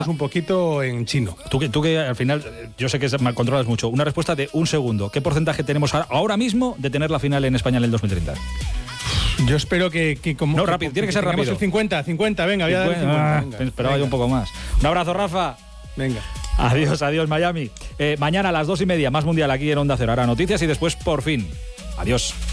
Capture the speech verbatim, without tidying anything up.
un poquito en chino. Tú que, tú que al final, yo sé que controlas mucho, una respuesta de un segundo. ¿Qué porcentaje tenemos ahora mismo de tener la final en España en el dos mil treinta? Yo espero que, que como no, rápido, tiene que, que ser rápido. El cincuenta, cincuenta, venga, voy a dar el cincuenta. Ah, venga, esperaba yo un poco más. Un abrazo, Rafa. Venga. Adiós, adiós, Miami. Eh, mañana a las dos y media, más mundial aquí en Onda Cero. Ahora noticias y después, por fin. Adiós.